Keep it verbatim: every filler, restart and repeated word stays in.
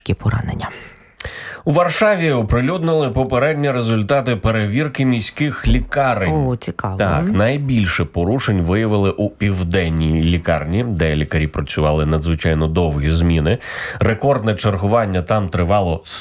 поранення. У Варшаві оприлюднили попередні результати перевірки міських лікарень. О, цікаво. Так, найбільше порушень виявили у південній лікарні, де лікарі працювали надзвичайно довгі зміни. Рекордне чергування там тривало